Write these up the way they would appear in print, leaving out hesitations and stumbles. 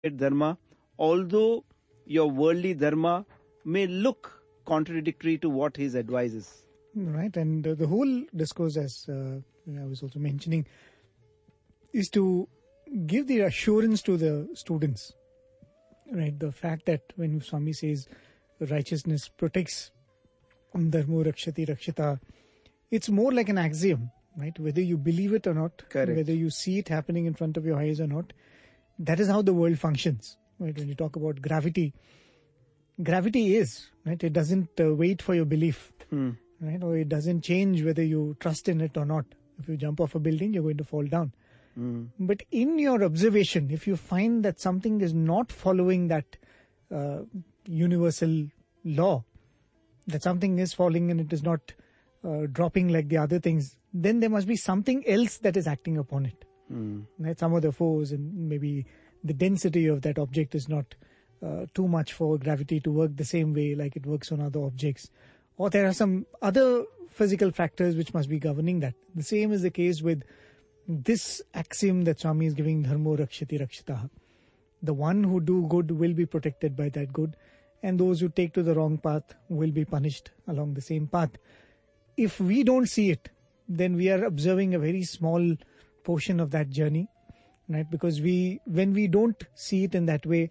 dharma, although your worldly dharma may look contradictory to what his advises. Right, and the whole discourse, as I was also mentioning, is to give the assurance to the students. Right, the fact that when Swami says righteousness protects, dharmo rakshati rakshita, it's more like an axiom, right? Whether you believe it or not, Correct. Whether you see it happening in front of your eyes or not, that is how the world functions. Right? When you talk about gravity, gravity is, right? It doesn't wait for your belief, right? Or it doesn't change whether you trust in it or not. If you jump off a building, you're going to fall down. But in your observation, if you find that something is not following that universal law, that something is falling and it is not dropping like the other things, then there must be something else that is acting upon it. Right? Some other force, and maybe the density of that object is not too much for gravity to work the same way like it works on other objects. Or there are some other physical factors which must be governing that. The same is the case with this axiom that Swami is giving, dharmo rakshati rakshitaha. The one who do good will be protected by that good, and those who take to the wrong path will be punished along the same path. If we don't see it, then we are observing a very small portion of that journey, right? Because when we don't see it in that way,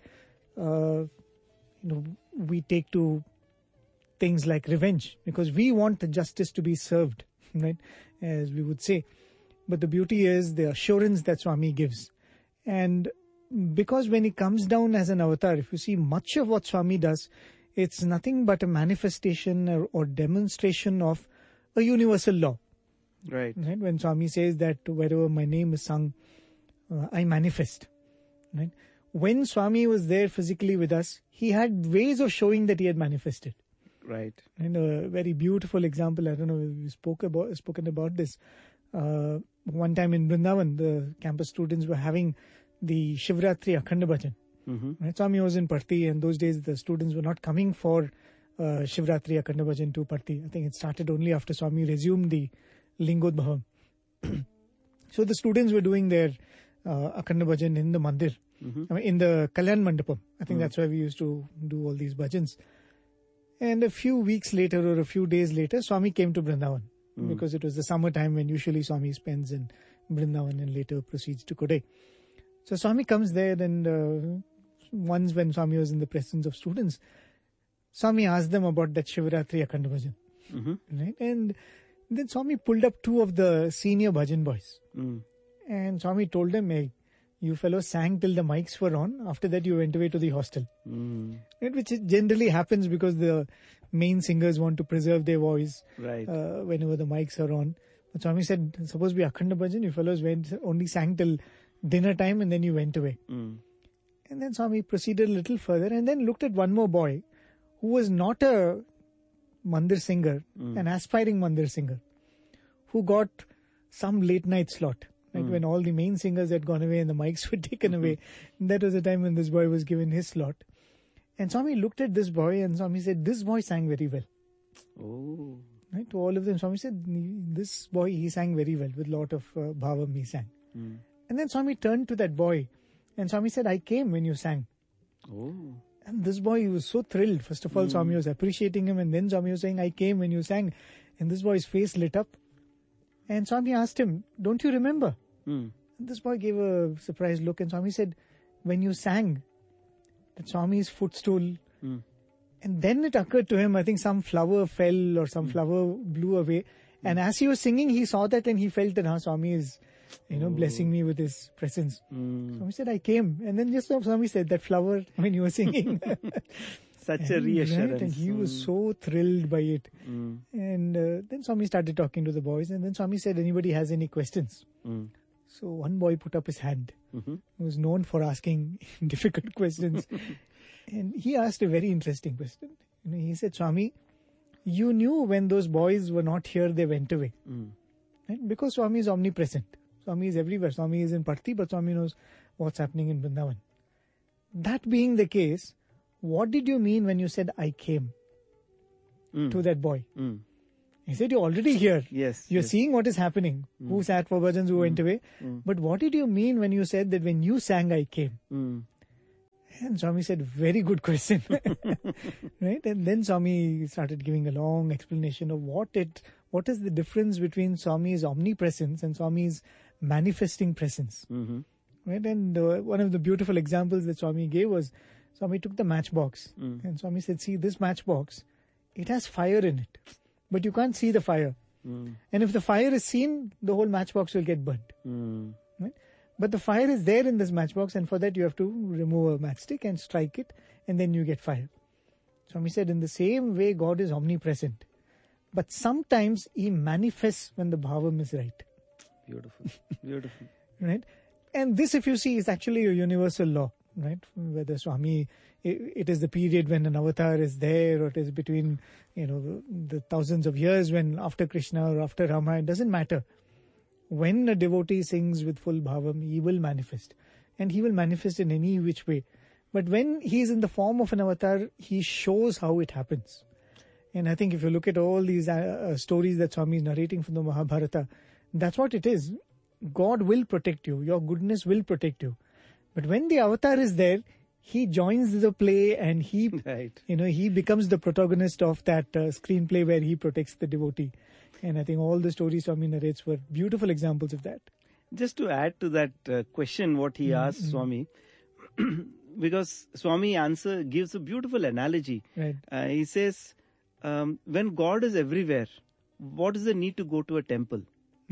we take to things like revenge, because we want the justice to be served, right? As we would say. But the beauty is the assurance that Swami gives. And because when he comes down as an avatar, if you see much of what Swami does, it's nothing but a manifestation or demonstration of a universal law. Right. When Swami says that wherever my name is sung, I manifest. Right? When Swami was there physically with us, he had ways of showing that he had manifested. Right. And a very beautiful example, I don't know if we've spoken about this. One time in Vrindavan, the campus students were having the Shivratri Akhanda Bhajan. Right? Swami was in Parthi, and those days the students were not coming for Shivratri Akhanda Bhajan to Parthi. I think it started only after Swami resumed the Lingodbhavam. So the students were doing their Akhanda Bhajan in the mandir, in the Kalyan Mandapam. I think that's where we used to do all these bhajans. And a few weeks later or a few days later, Swami came to Vrindavan, because it was the summertime when usually Swami spends in Vrindavan and later proceeds to Kodai. So Swami comes there, and once when Swami was in the presence of students, Swami asked them about that Shivratri Akhanda Bhajan. Right? And then Swami pulled up two of the senior bhajan boys. And Swami told them, hey, you fellows sang till the mics were on. After that, you went away to the hostel. Right? Which generally happens because the main singers want to preserve their voice whenever the mics are on. But Swami said, suppose we Akhanda Bhajan, you fellows only sang till dinner time and then you went away. And then Swami proceeded a little further and then looked at one more boy who was not a mandir singer, an aspiring mandir singer, who got some late night slot. Right? When all the main singers had gone away and the mics were taken away. That was the time when this boy was given his slot. And Swami looked at this boy and Swami said, this boy sang very well. Oh. Right? To all of them, Swami said, this boy, he sang very well. With a lot of bhavam he sang. And then Swami turned to that boy and Swami said, I came when you sang. Oh. And this boy, he was so thrilled. First of all, Swami was appreciating him, and then Swami was saying, I came when you sang. And this boy's face lit up. And Swami asked him, don't you remember? And this boy gave a surprised look, and Swami said, when you sang, that Swami's footstool, and then it occurred to him, I think some flower fell or some flower blew away. And as he was singing, he saw that and he felt that Swami is, blessing me with his presence. Swami said, I came. And then just Swami said, that flower when you were singing. Such a reassurance. Right? And he was so thrilled by it. And then Swami started talking to the boys. And then Swami said, anybody has any questions? So one boy put up his hand. He was known for asking difficult questions. And he asked a very interesting question. He said, Swami, you knew when those boys were not here, they went away. Right? Because Swami is omnipresent. Swami is everywhere. Swami is in Parthi, but Swami knows what's happening in Vrindavan. That being the case, what did you mean when you said, I came to that boy? He said, you're already here. Yes. You're seeing what is happening. Who sat for bhajans, who went away. But what did you mean when you said that when you sang, I came? And Swami said, very good question. Right? And then Swami started giving a long explanation of what is the difference between Swami's omnipresence and Swami's manifesting presence. Mm-hmm. Right? And one of the beautiful examples that Swami gave was, Swami took the matchbox and Swami said, see, this matchbox, it has fire in it, but you can't see the fire. And if the fire is seen, the whole matchbox will get burnt. Right? But the fire is there in this matchbox, and for that you have to remove a matchstick and strike it, and then you get fire. Swami said, in the same way, God is omnipresent. But sometimes He manifests when the bhavam is right. Beautiful. Beautiful. Right? And this, if you see, is actually a universal law. Right? Whether Swami, it is the period when an avatar is there, or it is between, the thousands of years when after Krishna or after Rama, it doesn't matter. When a devotee sings with full bhavam, he will manifest. And he will manifest in any which way. But when he is in the form of an avatar, he shows how it happens. And I think if you look at all these stories that Swami is narrating from the Mahabharata, that's what it is. God will protect you. Your goodness will protect you. But when the avatar is there, he joins the play and he, Right. He becomes the protagonist of that screenplay where he protects the devotee. And I think all the stories Swami narrates were beautiful examples of that. Just to add to that question, what he asked Swami, because Swami gives a beautiful analogy. Right. He says, when God is everywhere, what is the need to go to a temple?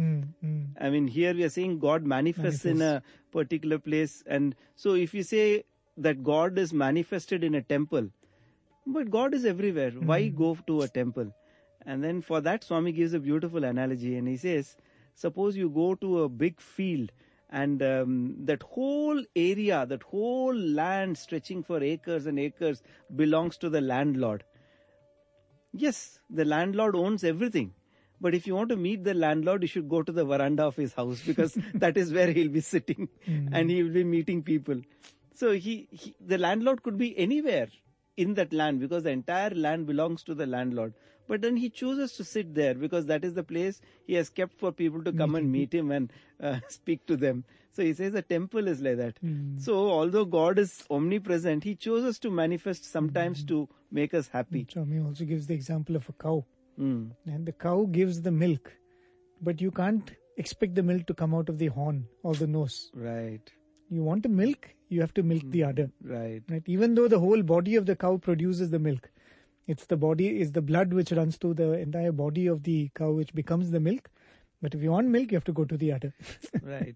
I mean, here we are saying God manifests in a particular place. And so if you say that God is manifested in a temple, but God is everywhere, why go to a temple? And then for that, Swami gives a beautiful analogy. And he says, suppose you go to a big field and that whole area, that whole land stretching for acres and acres belongs to the landlord. Yes, the landlord owns everything. But if you want to meet the landlord, you should go to the veranda of his house, because that is where he'll be sitting and he will be meeting people. So the landlord could be anywhere in that land, because the entire land belongs to the landlord. But then he chooses to sit there because that is the place he has kept for people to come and meet him and speak to them. So he says a temple is like that. So although God is omnipresent, he chooses to manifest sometimes to make us happy. Swami also gives the example of a cow. And the cow gives the milk, but you can't expect the milk to come out of the horn or the nose. Right. You want the milk, you have to milk the udder. Right. Even though the whole body of the cow produces the milk, it's the blood which runs through the entire body of the cow which becomes the milk. But if you want milk, you have to go to the udder. Right.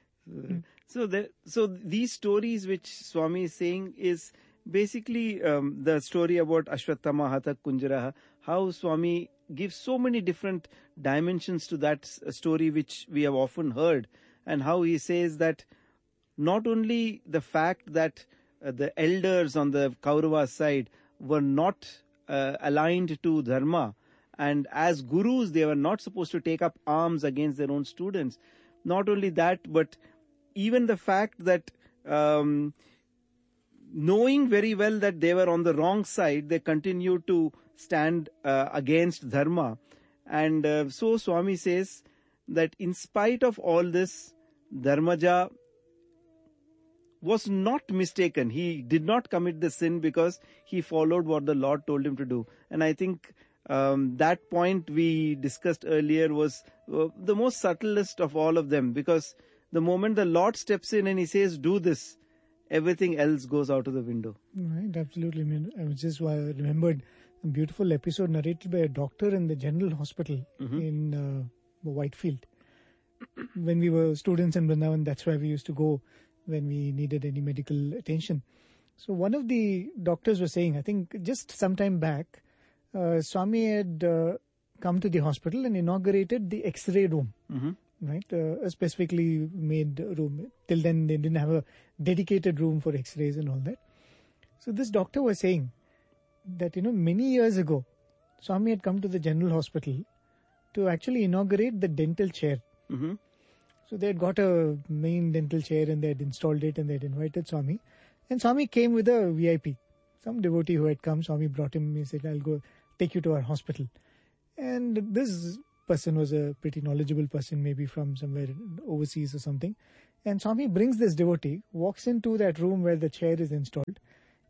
So these stories which Swami is saying is basically the story about Ashwatthama Hatak Kunjaraha, how Swami gives so many different dimensions to that story which we have often heard, and how he says that not only the fact that the elders on the Kaurava side were not aligned to Dharma, and as gurus they were not supposed to take up arms against their own students. Not only that, but even the fact that knowing very well that they were on the wrong side, they continued to stand against Dharma. And so Swami says that in spite of all this, Dharmaja was not mistaken. He did not commit the sin because he followed what the Lord told him to do. And I think that point we discussed earlier was the most subtlest of all of them, because the moment the Lord steps in and he says, do this, everything else goes out of the window. Right, absolutely. I mean, I was just remembered a beautiful episode narrated by a doctor in the General Hospital in Whitefield. When we were students in Vrindavan, that's where we used to go when we needed any medical attention. So one of the doctors was saying, I think just some time back, Swami had come to the hospital and inaugurated the X-ray room. Right, a specifically made room. Till then, they didn't have a dedicated room for X-rays and all that. So this doctor was saying that, many years ago, Swami had come to the General Hospital to actually inaugurate the dental chair. So they had got a main dental chair and they had installed it and they had invited Swami. And Swami came with a VIP. Some devotee who had come, Swami brought him. He said, I'll go take you to our hospital. And this person was a pretty knowledgeable person, maybe from somewhere overseas or something. And Swami brings this devotee, walks into that room where the chair is installed,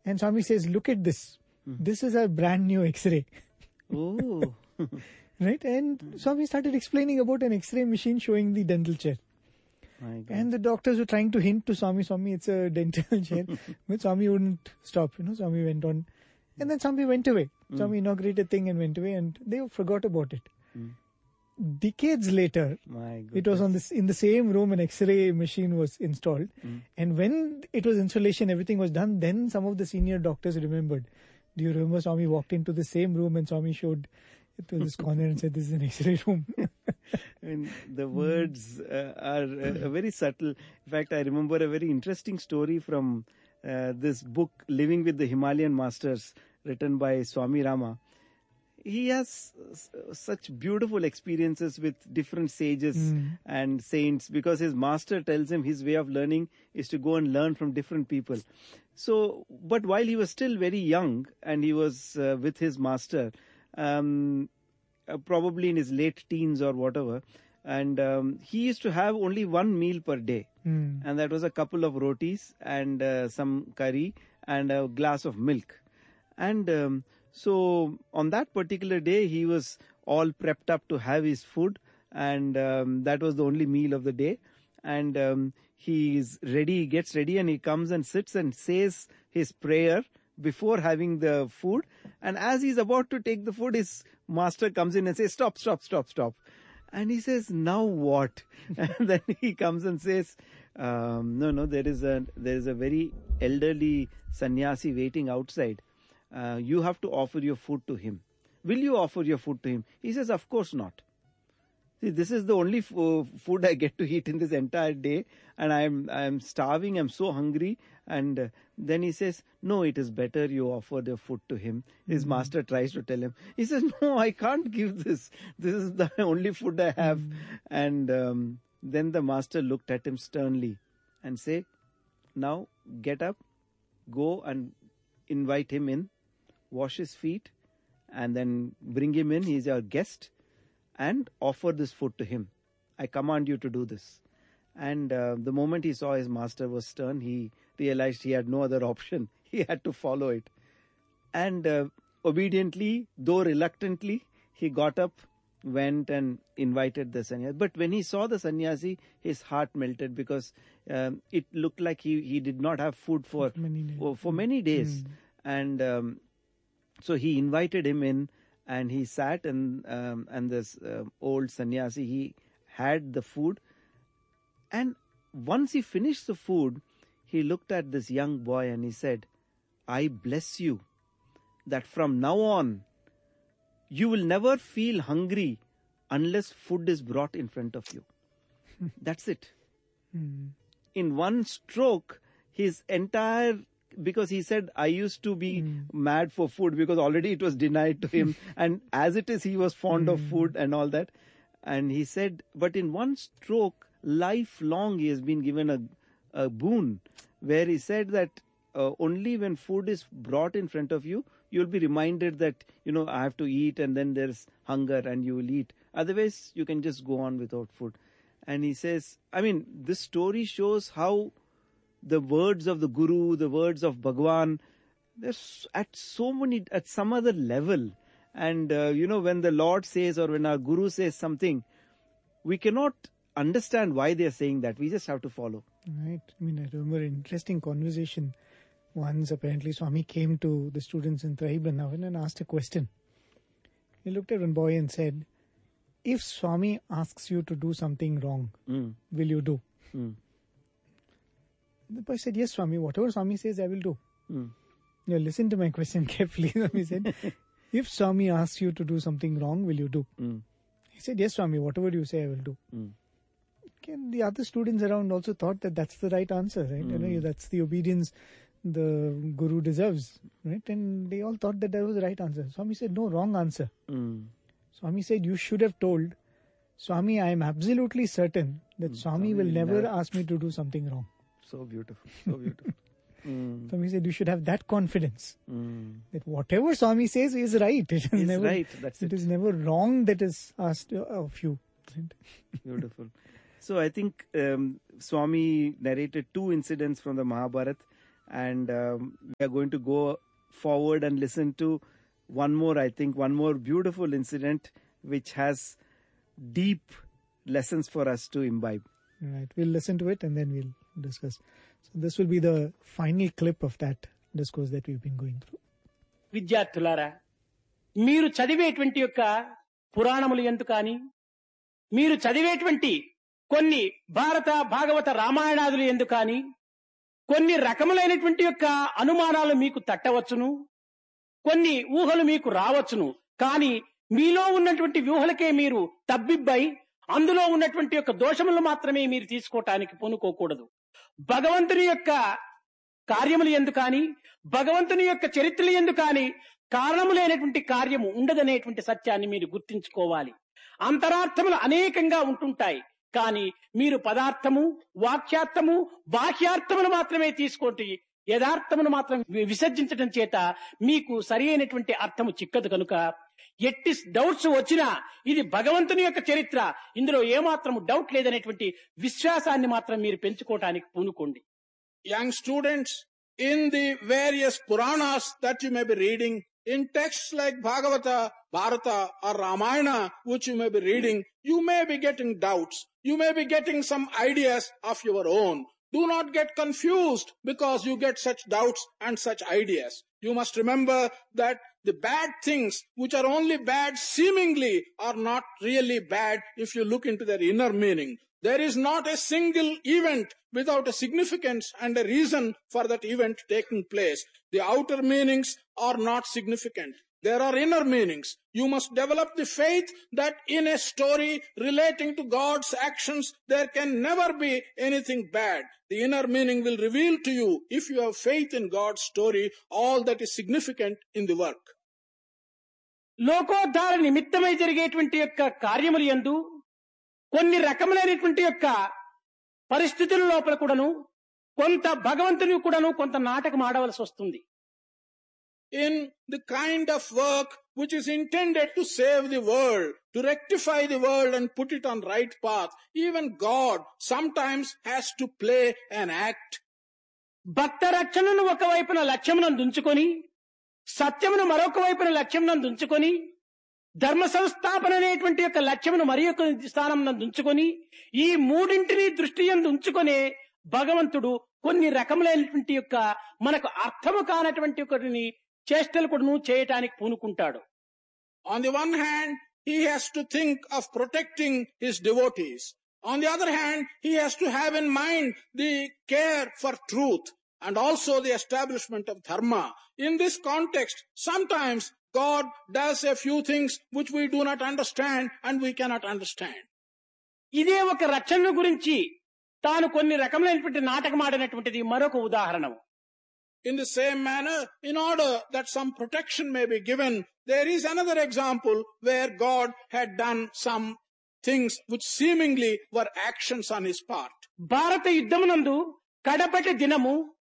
And Swami says, look at this. This is a brand new X-ray. Oh. Right? And Swami started explaining about an X-ray machine showing the dental chair. And the doctors were trying to hint to Swami, it's a dental chair. But Swami wouldn't stop. Swami went on. And then Swami went away. Swami inaugurated thing and went away, and they forgot about it. Decades later, it was in the same room an X-ray machine was installed. And when it was installation, everything was done, then some of the senior doctors remembered. Do you remember Swami walked into the same room and Swami showed it to this corner and said, this is an X-ray room. The words are very subtle. In fact, I remember a very interesting story from this book, Living with the Himalayan Masters, written by Swami Rama. He has such beautiful experiences with different sages and saints, because his master tells him his way of learning is to go and learn from different people. So, but while he was still very young and he was with his master, probably in his late teens or whatever, and he used to have only one meal per day, and that was a couple of rotis and some curry and a glass of milk. And so on that particular day, he was all prepped up to have his food, and that was the only meal of the day. And he is ready, he gets ready, and he comes and sits and says his prayer before having the food. And as he's about to take the food, his master comes in and says, stop. And he says, now what? And then he comes and says, no, there is a very elderly sannyasi waiting outside. You have to offer your food to him. Will you offer your food to him? He says, of course not. See, this is the only food I get to eat in this entire day, and I'm starving, I'm so hungry. And then he says, no, it is better you offer the food to him. His master tries to tell him. He says, no, I can't give this. This is the only food I have. And then the master looked at him sternly and said, now get up, go and invite him in, wash his feet, and then bring him in. He's your guest, and offer this food to him. I command you to do this. And the moment he saw his master was stern, he realized he had no other option. He had to follow it. And obediently, though reluctantly, he got up, went and invited the sannyasi. But when he saw the sannyasi, his heart melted, because it looked like he did not have food for many days. And so he invited him in, and he sat, and this old sannyasi, he had the food. And once he finished the food, he looked at this young boy and he said, I bless you that from now on, you will never feel hungry unless food is brought in front of you. That's it. In one stroke, his entire... Because he said, I used to be mad for food, because already it was denied to him. And as it is, he was fond of food and all that. And he said, but in one stroke, lifelong he has been given a boon, where he said that only when food is brought in front of you, you'll be reminded that, I have to eat, and then there's hunger and you will eat. Otherwise, you can just go on without food. And he says, this story shows how the words of the Guru, the words of Bhagwan, they're at some other level. And, when the Lord says, or when our Guru says something, we cannot understand why they're saying that. We just have to follow. Right. I remember an interesting conversation. Once, apparently, Swami came to the students in Trahi Vrindavan and asked a question. He looked at one boy and said, if Swami asks you to do something wrong, will you do? The boy said, yes, Swami, whatever Swami says, I will do. Listen to my question carefully. Swami said, if Swami asks you to do something wrong, will you do? He said, yes, Swami, whatever you say, I will do. And the other students around also thought that that's the right answer, right? That's the obedience the Guru deserves, right? And they all thought that was the right answer. Swami said, no, wrong answer. Swami said, you should have told, Swami, I am absolutely certain that Swami will never ask me to do something wrong. So beautiful, so beautiful. Swami said, you should have that confidence that whatever Swami says is right. It is never right. That's it. It is never wrong that is asked of you. Beautiful. So I think Swami narrated two incidents from the Mahabharata. And we are going to go forward and listen to one more beautiful incident which has deep lessons for us to imbibe. Right. We'll listen to it and then we'll discuss. So this will be the final clip of that discourse that we've been going through. విద్యార్థులారా, మీరు చదివేటువంటి యొక్క పురాణములు యందు కానీ, మీరు చదివేటువంటి కొన్ని భారత భాగవత రామాయణాదులు యందు కానీ కొన్ని రకములైనటువంటి యొక్క అనుమానాలు మీకు తట్టవచ్చును, కొన్ని ఊహలు మీకు రావచ్చును. కానీ మీలో ఉన్నటువంటి వ్యూహలకే మీరు తబ్బిబ్బై అందులో ఉన్నటువంటి యొక్క దోషములు మాత్రమే మీరు తీసుకోవటానికి పూనుకోకూడదు. భగవంతుని యొక్క కార్యములు యందు కానీ, భగవంతుని యొక్క చరిత్రలు యందు కానీ కారణము లేనటువంటి కార్యము ఉండదనేటువంటి సత్యాన్ని మీరు గుర్తించుకోవాలి. అంతరార్థములు అనేకంగా ఉంటుంటాయి, కానీ మీరు పదార్థము, వాక్యార్థము, బాహ్యార్థమును మాత్రమే తీసుకోండి. యథార్థమును మాత్రం విసర్జించడం చేత మీకు సరి అయినటువంటి అర్థము చిక్కదు. కనుక ఎట్టి డౌట్స్ వచ్చినా ఇది భగవంతుని యొక్క చరిత్ర, ఇందులో ఏమాత్రము డౌట్ లేదనేటువంటి విశ్వాసాన్ని మాత్రం మీరు పెంచుకోవటానికి పూనుకోండి. Young students, in the various Puranas that you may be reading, in texts like Bhagavata, Bharata or Ramayana which you may be reading, you may be getting doubts. You may be getting some ideas of your own. Do not get confused because you get such doubts and such ideas. You must remember that the bad things which are only bad seemingly are not really bad if you look into their inner meaning. There is not a single event without a significance and a reason for that event taking place. The outer meanings are not significant. There are inner meanings. You must develop the faith that in a story relating to God's actions, there can never be anything bad. The inner meaning will reveal to you, if you have faith in God's story, all that is significant in the work. లోకోద్ధార నిమిత్తమై జరిగేటువంటి యొక్క కార్యములు యందు కొన్ని రకములైనటువంటి యొక్క పరిస్థితుల లోపల కూడాను కొంత భగవంతుని కూడాను కొంత నాటకం ఆడవలసి వస్తుంది. In the kind of work which is intended to save the world, to rectify the world and put it on right path, even God sometimes has to play an act. భక్త రక్షణను ఒకవైపున లక్ష్యమునందు ఉంచుకొని, సత్యమును మరొక వైపున లక్ష్యమునందు ఉంచుకొని, ధర్మ సంస్థాపన అనేటువంటి యొక్క లక్ష్యమును మరి యొక్క స్థానం నందు ఉంచుకొని, ఈ మూడింటిని దృష్టి యందు ఉంచుకొనే భగవంతుడు కొన్ని రకములైనటువంటి యొక్క మనకు అర్థము కానటువంటి ఒకటిని చేష్టలు కూడా చేయటానికి పూనుకుంటాడు. On the one hand, he has to think of protecting his devotees. On the other hand, he has to have in mind the care for truth and also the establishment of dharma. In this context, sometimes God does a few things which we do not understand and we cannot understand. ఇదే ఒక రక్షణ గురించి తాను కొన్ని రకములైనటువంటి నాటకం ఆడినటువంటిది మరొక ఉదాహరణ. In the same manner, in order that some protection may be given, there is another example where God had done some things which seemingly were actions on his part. భారత యుద్ధమునందు కడపటి దినము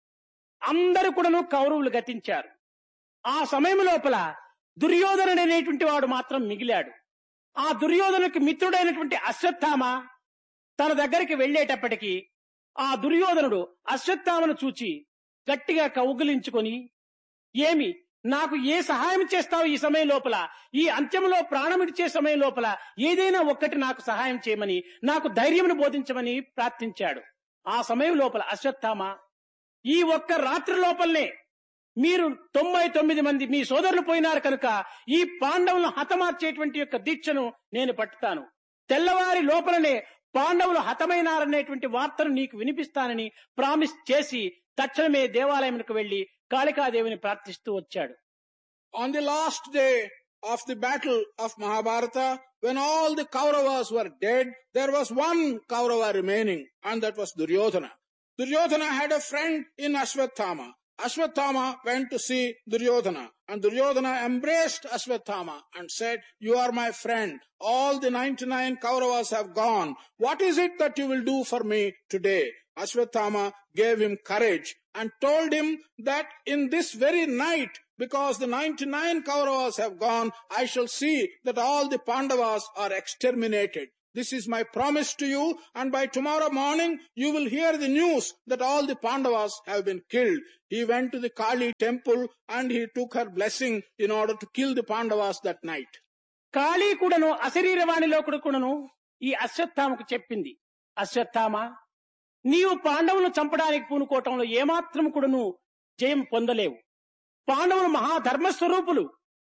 అందరూ కూడాను కౌరవులు గతించారు. ఆ సమయం లోపల దుర్యోధనుడు అనేటువంటి వాడు మాత్రం మిగిలాడు. ఆ దుర్యోధనుడికి మిత్రుడైనటువంటి అశ్వత్థామ తన దగ్గరికి వెళ్లేటప్పటికీ ఆ దుర్యోధనుడు అశ్వత్థామను చూచి గట్టిగా కౌగిలించుకొని, ఏమి నాకు ఏ సహాయం చేస్తావు ఈ సమయం లోపల, ఈ అంత్యంలో ప్రాణమిడిచే సమయం లోపల ఏదైనా ఒక్కటి నాకు సహాయం చేయమని, నాకు ధైర్యమును బోధించమని ప్రార్థించాడు. ఆ సమయం లోపల అశ్వత్థామ, ఈ ఒక్క రాత్రి లోపలనే మీరు 99 మంది మీ సోదరులు పోయినారు కనుక ఈ పాండవులను హతమార్చేటువంటి యొక్క దీక్షను నేను పట్టుతాను. తెల్లవారి లోపలనే పాండవులు హతమైనారనేటువంటి వార్తను నీకు వినిపిస్తానని ప్రామిస్ చేసి తక్షణమే దేవాలయంకు వెళ్లి కాళికాదేవిని ప్రార్థిస్తూ వచ్చాడు. On the last day of the battle of Mahabharata, when all the Kauravas were dead, there was one Kaurava remaining, and that was Duryodhana. Duryodhana had a friend in Ashwatthama. Ashwatthama went to see Duryodhana, and Duryodhana embraced Ashwatthama and said, "You are my friend. All the 99 Kauravas have gone. What is it that you will do for me today?" Ashwatthama gave him courage and told him that in this very night, because the 99 Kauravas have gone, I shall see that all the Pandavas are exterminated. This is my promise to you, and by tomorrow morning you will hear the news that all the Pandavas have been killed. He went to the Kali temple and he took her blessing in order to kill the Pandavas that night. కాళీ కూడాను అశరీరవాణిలో కూడాను ఈ అశ్వత్థామకు చెప్పింది, అశ్వత్థామ, నీవు పాండవులను చంపడానికి పూనుకోవటంలో ఏమాత్రం కూడాను జయం పొందలేవు. పాండవులు మహాధర్మస్వరూపులు.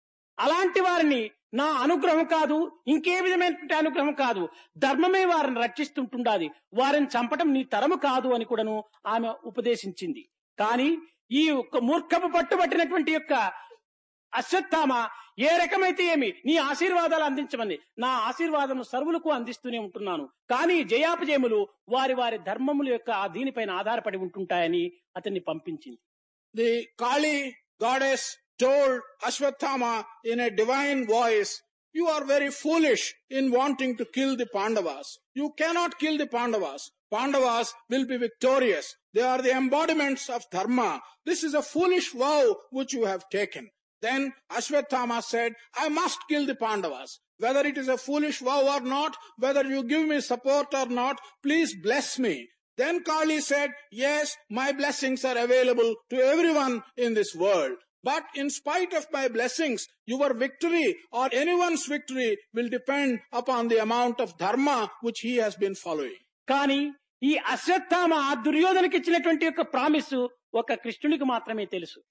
అలాంటి వారిని నా అనుగ్రహం కాదు, ఇంకే విధమైనటువంటి అనుగ్రహం కాదు, ధర్మమే వారిని రక్షిస్తుంటుండాలి, వారిని చంపటం నీ తరము కాదు అని కూడాను ఆమె ఉపదేశించింది. కానీ ఈ మూర్ఖపు పట్టుబట్టినటువంటి యొక్క అశ్వత్థామ ఏ రకమైతే ఏమి, నీ ఆశీర్వాదాలు అందించమని, నా ఆశీర్వాదం సర్వులకు అందిస్తూనే ఉంటున్నాను, కానీ జయాపజయములు వారి వారి ధర్మముల యొక్క దీనిపైన ఆధారపడి ఉంటుంటాయని అతన్ని పంపించింది. The Kali goddess told Ashwatthama in a divine voice, you are very foolish in wanting to kill the Pandavas. You cannot kill the Pandavas. Pandavas will be victorious. They are the embodiments of dharma. This is a foolish vow which you have taken. Then Ashwatthama said, I must kill the Pandavas. Whether it is a foolish vow or not, whether you give me support or not, please bless me. Then Kali said, yes, my blessings are available to everyone in this world. But in spite of my blessings, your victory or anyone's victory will depend upon the amount of dharma which he has been following. కానీ ఈ అశ్వత్థామ దుర్యోధనకి ఇచ్చినటువంటి యొక్క promise ఒక కృష్ణునికి మాత్రమే తెలుసు.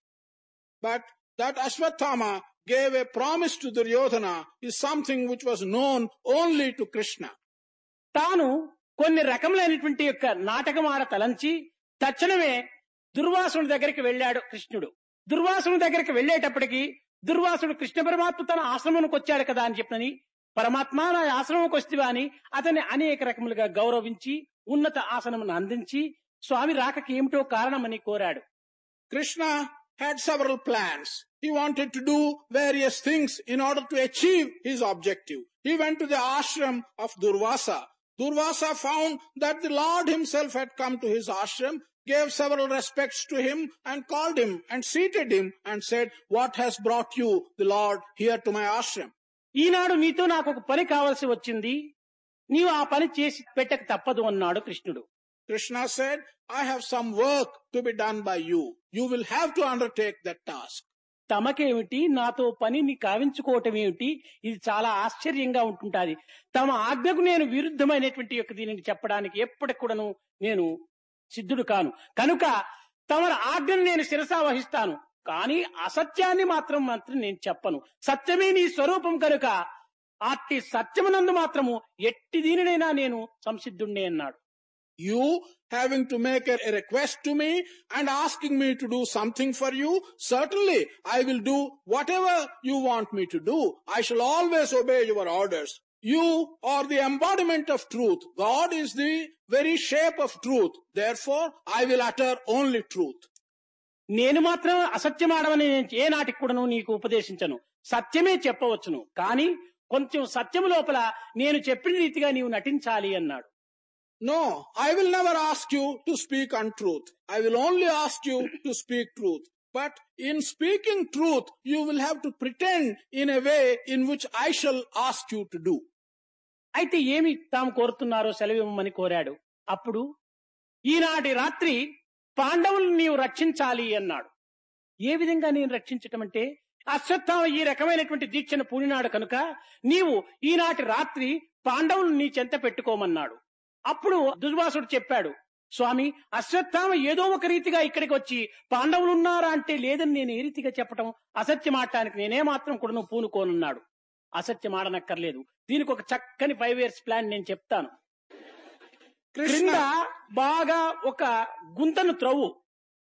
But that Ashwatthama gave a promise to Duryodhana is something which was known only to Krishna. తాను కొన్ని రకములైనటువంటి యొక్క నాటకం ఆడ తలంచి తక్షణమే దుర్వాసుని దగ్గరికి వెళ్ళాడు కృష్ణుడు. దుర్వాసుని దగ్గరికి వెళ్ళేటప్పటికి దుర్వాసుడు కృష్ణ పరమాత్మ తన ఆశ్రమానికి వచ్చాడు కదా అని చెప్పని, పరమాత్మ నా ఆశ్రమంకి వస్తేవా అని అతన్ని అనేక రకములుగా గౌరవించి ఉన్నత ఆసనమును అందించి స్వామి రాకకి ఏమిటో కారణమని కోరాడు. Krishna had several plans. He wanted to do various things in order to achieve his objective. He went to the ashram of Durvasa. Durvasa found that the Lord himself had come to his ashram, gave several respects to him and called him and seated him and said, what has brought you, the Lord, here to my ashram? ఈనాడు నీతో నాకు ఒక పని కావాల్సి వచ్చింది, నీవు ఆ పని చేసి పెట్టక తప్పదు అన్నాడు కృష్ణుడు. Krishna said, I have some work to be done by you. You will have to undertake that task. తమకేమిటి, నాతో పనిని కావించుకోవటం ఏమిటి, ఇది చాలా ఆశ్చర్యంగా ఉంటుంటాది. తమ ఆజ్ఞకు నేను విరుద్ధమైనటువంటి యొక్క దీనిని చెప్పడానికి ఎప్పటికి కూడాను నేను సిద్ధుడు కాను. కనుక తమ ఆజ్ఞను నేను శిరసా వహిస్తాను, కానీ అసత్యాన్ని మాత్రం నేను చెప్పను. సత్యమే నీ స్వరూపం కనుక అట్టి సత్యమునందు మాత్రము ఎట్టి దీనినైనా నేను సంసిద్ధుణ్ణి అన్నాడు. You having to make a request to me and asking me to do something for you, certainly I will do whatever you want me to do. I shall always obey your orders. You are the embodiment of truth. God is the very shape of truth. Therefore, I will utter only truth. నేను మాత్రం అసత్యమాడమని ఏ నాటికి కూడాను నీకు ఉపదేశించను. సత్యమే చెప్పవచ్చును, కానీ కొంచెం సత్యము లోపల నేను చెప్పిన రీతిగా నీవు నటించాలి అన్నాడు. No, I will never ask you to speak untruth. I will only ask you to speak truth. But in speaking truth, you will have to pretend in a way in which I shall ask you to do. అయితే ఏమి తాము కోరుతున్నారో సెలవివ్వమని కోరాడు. అప్పుడు ఈనాటి రాత్రి పాండవులను నీవు రక్షించాలి అన్నాడు. ఏ విధంగా నేను రక్షించటం అంటే, అశ్వత్థామ ఈ రకమైనటువంటి దీక్షను పూనినాడు కనుక నీవు ఈనాటి రాత్రి పాండవులను నీ చెంత పెట్టుకోమన్నాడు. అప్పుడు దుర్వాసుడు చెప్పాడు, స్వామి, అశ్వత్థామ ఏదో ఒక రీతిగా ఇక్కడికి వచ్చి పాండవులు ఉన్నారా అంటే లేదని నేను ఏ రీతిగా చెప్పటం, అసత్యం ఆడటానికి నేనే మాత్రం కూడా పూనుకోనున్నాడు. అసత్యం ఆడనక్కర్లేదు, దీనికి ఒక చక్కని 5 years ప్లాన్ నేను చెప్తాను. క్రింద బాగా ఒక గుంతను త్రవ్వు,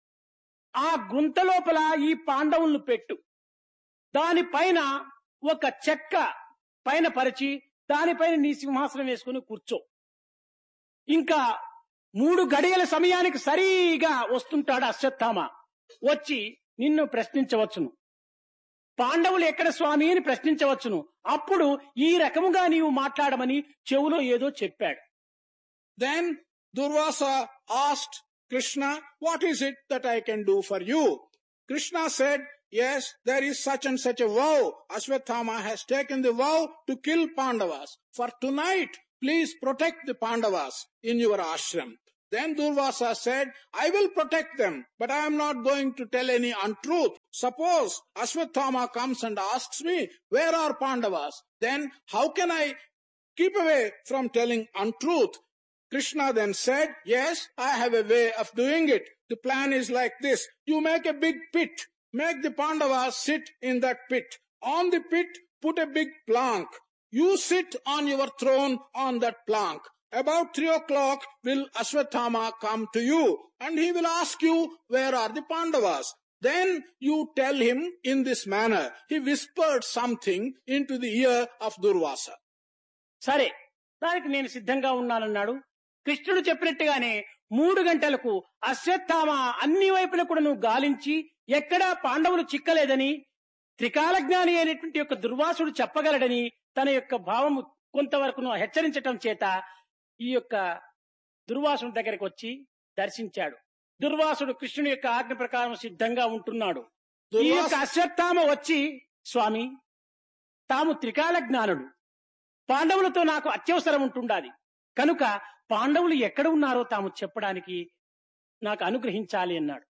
ఆ గుంత లోపల ఈ పాండవులను పెట్టు, దానిపైన ఒక చెక్క పైన పరిచి దానిపైన నీ సింహాసనం వేసుకుని కూర్చో. ఇంకా 3 గడియల సమయానికి సరిగా వస్తుంటాడు అశ్వత్థామ. వచ్చి నిన్ను ప్రశ్నించవచ్చును, పాండవులు ఎక్కడ స్వామి అని ప్రశ్నించవచ్చును. అప్పుడు ఈ రకముగా నీవు మాట్లాడమని చెవులో ఏదో చెప్పాడు. Then Durvasa asked Krishna, what is it that I can do for you? Krishna said, yes, there is such and such a vow. Ashwatthama has taken the vow to kill Pandavas. For tonight, please protect the Pandavas in your ashram. Then Durvasa said, I will protect them, but I am not going to tell any untruth. Suppose Ashwatthama comes and asks me, where are Pandavas? Then how can I keep away from telling untruth? Krishna then said, yes, I have a way of doing it. The plan is like this. You make a big pit. Make the Pandavas sit in that pit. On the pit, put a big plank. You sit on your throne on that plank. About 3 o'clock will Ashwatthama come to you and he will ask you, where are the Pandavas? Then you tell him in this manner. He whispered something into the ear of Durvasa. సరే, దానికి నేను సిద్ధంగా ఉన్నానన్నాడు. కృష్ణుడు చెప్పినట్టుగానే 3 గంటలకు అశ్వత్థామ అన్ని వైపుల కూడా గాలించి ఎక్కడా పాండవులు చిక్కలేదని, త్రికాల జ్ఞాని అయినటువంటి యొక్క దుర్వాసుడు చెప్పగలడని తన యొక్క భావము కొంతవరకు హెచ్చరించటం చేత ఈ యొక్క దుర్వాసుని దగ్గరికి వచ్చి దర్శించాడు. దుర్వాసుడు కృష్ణుని యొక్క ఆజ్ఞ ప్రకారం సిద్ధంగా ఉంటున్నాడు. ఈ యొక్క అశ్వత్థామ వచ్చి, స్వామి, తాము త్రికాల జ్ఞానుడు, పాండవులతో నాకు అత్యవసరం ఉంటుండాలి కనుక పాండవులు ఎక్కడ ఉన్నారో తాము చెప్పడానికి నాకు అనుగ్రహించాలి అన్నాడు.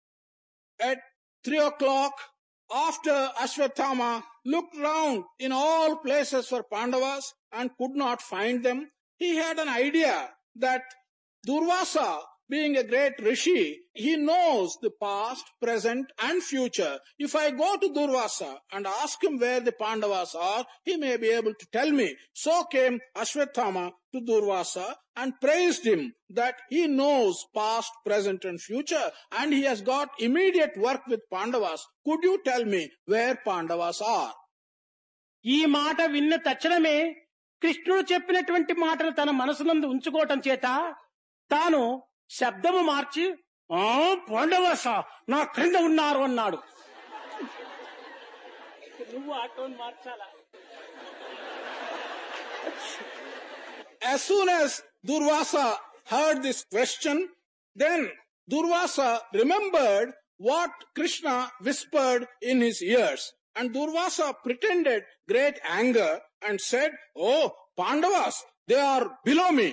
At 3 o'clock, after Ashwatthama looked round in all places for Pandavas and could not find them, he had an idea that Durvasa, being a great rishi, he knows the past, present and future. If I go to Durvasa and ask him where the Pandavas are, he may be able to tell me. So came Ashwatthama to Durvasa and praised him that he knows past, present and future and he has got immediate work with Pandavas. Could you tell me where Pandavas are? ఈ మాట విన్న తక్షణమే కృష్ణుడు చెప్పినటువంటి మాటను తన మనసునందు ఉంచుకోవటం చేత తాను శబ్దము మార్చి, పాండవాస నా క్రింద ఉన్నారు అన్నాడు. నువ్వు ఆ tone మార్చాలా? As soon as Durvasa heard this question, then Durvasa remembered what Krishna whispered in his ears. And Durvasa pretended great anger and said, oh, Pandavas, they are below me.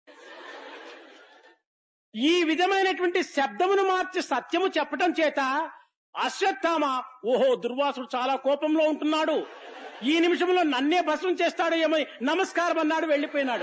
ఈ విధమైనటువంటి శబ్దమును మార్చి సత్యము చెప్పటం చేత అశ్వత్థామ, ఓహో, దుర్వాసుడు చాలా కోపంలో ఉంటున్నాడు, ఈ నిమిషంలో నన్నే భస్మం చేస్తాడు ఏమో, నమస్కారం అన్నాడు, వెళ్లిపోయినాడు.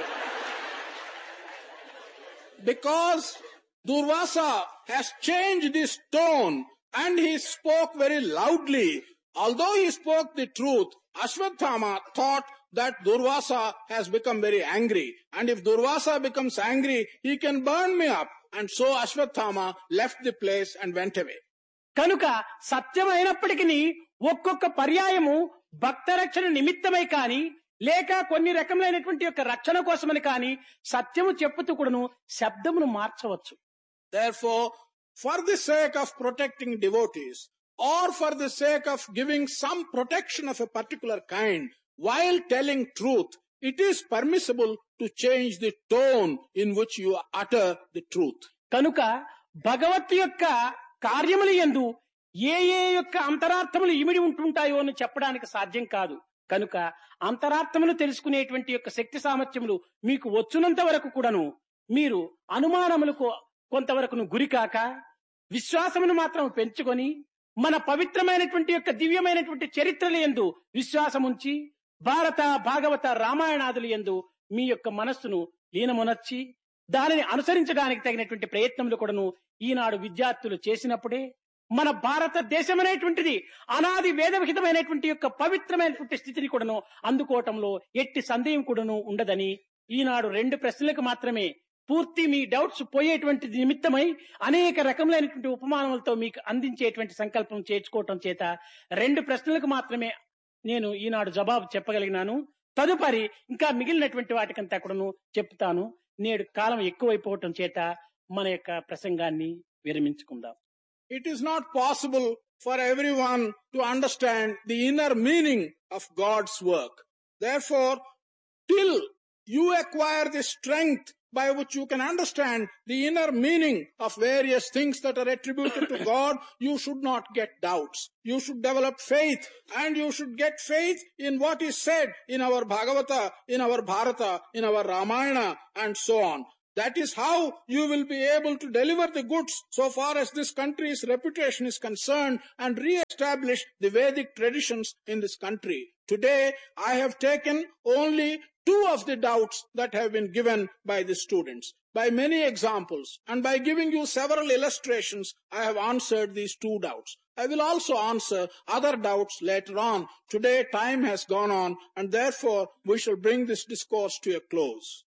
Because Durvasa has changed his tone and he spoke very loudly. Although he spoke the truth, Ashwatthama thought that Durvasa has become very angry. And if Durvasa becomes angry, he can burn me up. And so Ashwatthama left the place and went away. కనుక సత్యమైనప్పటికీ ఒక్కొక్క పర్యాయము భక్త రక్షణ నిమిత్తమై కాని లేక కొన్ని రకములైనటువంటి యొక్క రక్షణ కోసమని కాని సత్యము చెప్పుతూ కూడాను శబ్దమును మార్చవచ్చు. Therefore, for the sake of protecting devotees or for the sake of giving some protection of a particular kind, while telling truth, it is permissible to change the tone in which you utter the truth. కనుక భగవత్ యొక్క కార్యముల యందు ఏ ఏ యొక్క అంతరార్థములు ఇమిడి ఉంటుంటాయో అని చెప్పడానికి సాధ్యం కాదు. కనుక అంతరార్థములు తెలుసుకునేటువంటి యొక్క శక్తి సామర్థ్యములు మీకు వచ్చునంత వరకు కూడాను మీరు అనుమానములకు కొంతవరకు గురికాక విశ్వాసమును మాత్రం పెంచుకొని మన పవిత్రమైనటువంటి యొక్క దివ్యమైనటువంటి చరిత్రల యందు విశ్వాసముంచి భారత, భాగవత, రామాయణాదుల యందు మీ యొక్క మనస్సును లీనమునర్చి దానిని అనుసరించడానికి తగినటువంటి ప్రయత్నములు కూడాను ఈనాడు విద్యార్థులు చేసినప్పుడే మన భారతదేశం అనేటువంటిది అనాది వేదవిహితమైనటువంటి యొక్క పవిత్రమైనటువంటి స్థితిని కూడాను అందుకోవటంలో ఎట్టి సందేహం కూడాను ఉండదని ఈనాడు 2 ప్రశ్నలకు మాత్రమే పూర్తి మీ డౌట్స్ పోయేటువంటి నిమిత్తమై అనేక రకములైనటువంటి ఉపమానములతో మీకు అందించేటువంటి సంకల్పం చేర్చుకోవటం చేత 2 ప్రశ్నలకు మాత్రమే నేను ఈనాడు జవాబు చెప్పగలిగినాను. తదుపరి ఇంకా మిగిలినటువంటి వాటికంతా కూడాను చెప్తాను. నేడు కాలం ఎక్కువైపోవటం చేత మన యొక్క ప్రసంగాన్ని విరమించుకుందాం. It is not possible for everyone to understand the inner meaning of God's work. Therefore, till you acquire the strength by which you can understand the inner meaning of various things that are attributed to God, you should not get doubts. You should develop faith, and you should get faith in what is said in our Bhagavata, in our Bharata, in our Ramayana, and so on. That is how you will be able to deliver the goods so far as this country's reputation is concerned and re-establish the Vedic traditions in this country. Today, I have taken only 2 of the doubts that have been given by the students. By many examples and by giving you several illustrations, I have answered these 2 doubts. I will also answer other doubts later on. Today, time has gone on, and therefore we shall bring this discourse to a close.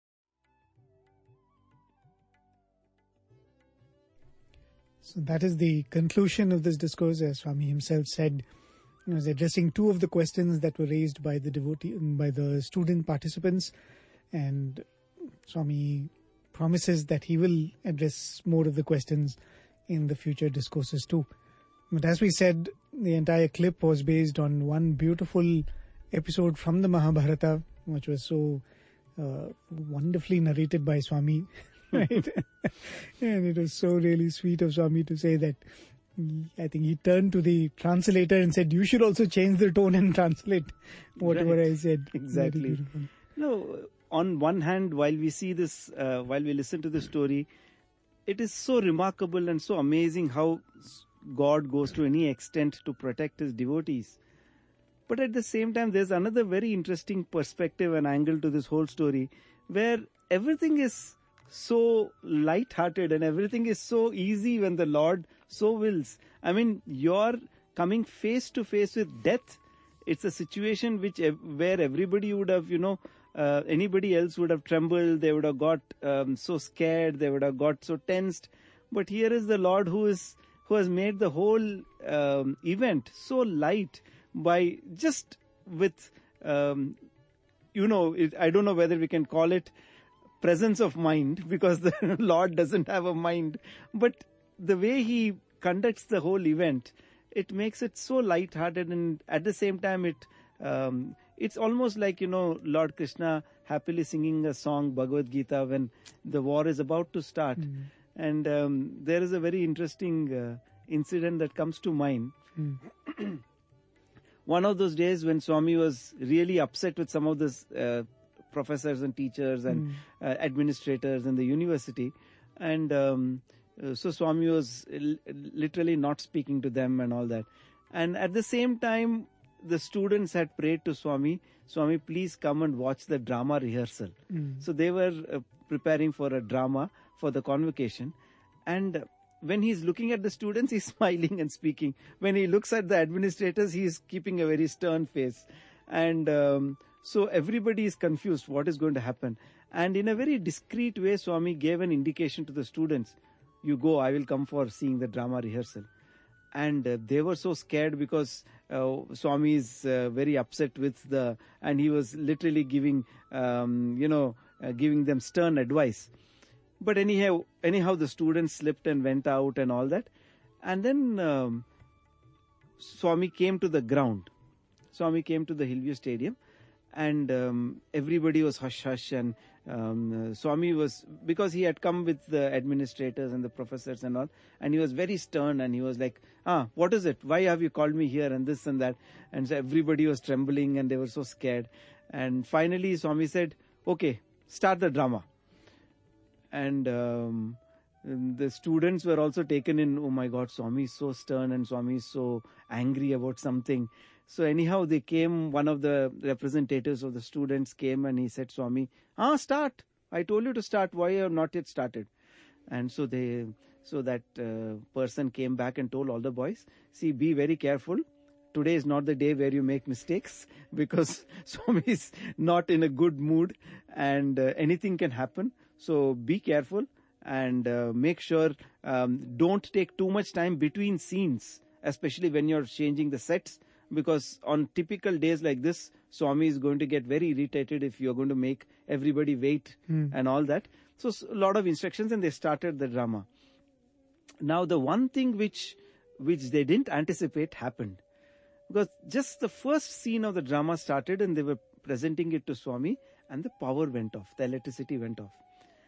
So that is the conclusion of this discourse. As Swami himself said, he was addressing 2 of the questions that were raised by the student participants, and Swami promises that he will address more of the questions in the future discourses too. But as we said, the entire clip was based on one beautiful episode from the Mahabharata, which was so wonderfully narrated by Swami. Right? And it was so really sweet of Swami to say that I think he turned to the translator and said, you should also change the tone and translate whatever I said. Exactly. No, on one hand, while we see this, while we listen to the story, it is so remarkable and so amazing how God goes to any extent to protect his devotees. But at the same time, there's another very interesting perspective and angle to this whole story, where everything is so light-hearted and everything is so easy when the Lord so wills. I mean, you're coming face to face with death. It's a situation where everybody would have, anybody else would have trembled. They would have got so scared. They would have got so tensed. But here is the Lord who has made the whole event so light by just with, I don't know whether we can call it presence of mind, because the Lord doesn't have a mind, but the way he conducts the whole event, it makes it so light-hearted, and at the same time it's almost like, Lord Krishna happily singing a song, Bhagavad Gita, when the war is about to start. And there is a very interesting incident that comes to mind. One of those days when Swami was really upset with some of this professors and teachers and administrators in the university, and so Swami was literally not speaking to them and all that. And at the same time, the students had prayed to Swami, please come and watch the drama rehearsal. So they were preparing for a drama for the convocation, and when he's looking at the students, he's smiling and speaking. When he looks at the administrators, he's keeping a very stern face. And so everybody is confused what is going to happen. And in a very discreet way, Swami gave an indication to the students, you go, I will come for seeing the drama rehearsal. And they were so scared because Swami is very upset with and he was literally giving them stern advice. But anyhow, the students slipped and went out and all that. And then Swami came to the ground. Swami came to the Hillview Stadium, and everybody was hush-hush, and Swami was, because he had come with the administrators and the professors and all, and he was very stern, and he was like, what is it? Why have you called me here, and this and that? And so everybody was trembling and they were so scared. And finally Swami said, okay, start the drama. And the students were also taken in, oh my God, Swami is so stern and Swami is so angry about something. So anyhow, they came, one of the representatives of the students came and he said, Swami, start. I told you to start. Why you have not yet started? And so that person came back and told all the boys, see, be very careful. Today is not the day where you make mistakes, because Swami is not in a good mood and anything can happen. So be careful and make sure don't take too much time between scenes, especially when you're changing the sets, because on typical days like this, Swami is going to get very irritated if you're going to make everybody wait and all that. So a lot of instructions, and they started the drama. Now the one thing which they didn't anticipate happened, because just the first scene of the drama started and they were presenting it to Swami, and the power went off, the electricity went off.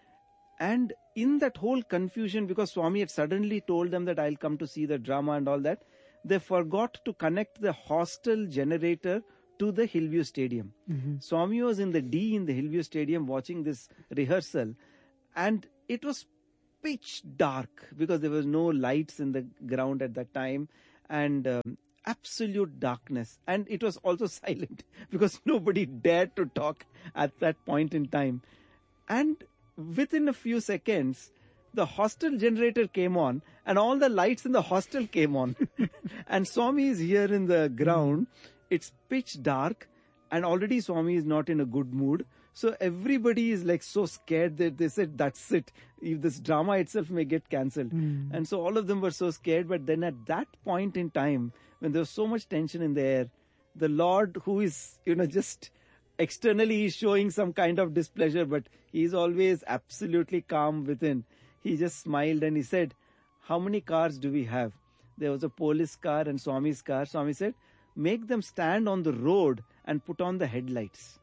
And in that whole confusion, because Swami had suddenly told them that I'll come to see the drama and all that, they forgot to connect the hostel generator to the Hillview Stadium. Swami was in the D in the Hillview Stadium watching this rehearsal, and it was pitch dark because there was no lights in the ground at that time, and absolute darkness. And it was also silent because nobody dared to talk at that point in time. And within a few seconds, the hostel generator came on and all the lights in the hostel came on. And Swami is here in the ground. It's pitch dark and already Swami is not in a good mood. So everybody is like so scared that they said, that's it. If this drama itself may get cancelled. And so all of them were so scared. But then at that point in time, when there was so much tension in the air, the Lord, who is, just externally he's showing some kind of displeasure, but he's always absolutely calm within. He just smiled and he said, how many cars do we have? There was a police car and Swami's car. Swami said, make them stand on the road and put on the headlights.